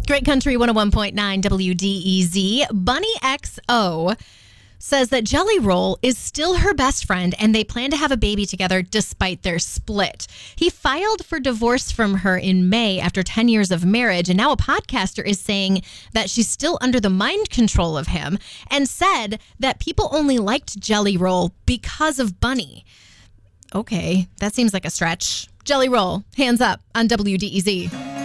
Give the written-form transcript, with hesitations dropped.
Great Country 101.9 WDEZ. Bunny XO says that Jelly Roll is still her best friend and they plan to have a baby together despite their split. He filed for divorce from her in May after 10 years of marriage, and now a podcaster is saying that she's still under the mind control of him and said that people only liked Jelly Roll because of Bunny. Okay, that seems like a stretch. Jelly Roll, hands up on WDEZ.